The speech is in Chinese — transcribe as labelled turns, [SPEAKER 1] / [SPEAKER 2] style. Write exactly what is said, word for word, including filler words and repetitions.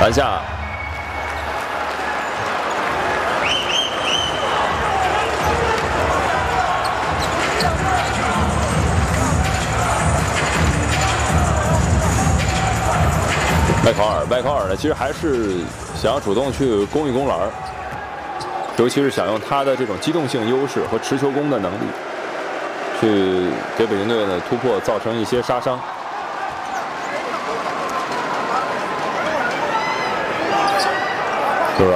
[SPEAKER 1] 篮下。 麦考尔，麦考尔呢，其实还是想要主动去攻一攻篮儿，尤其是想用他的这种机动性优势和持球攻的能力，去给北京队呢突破造成一些杀伤。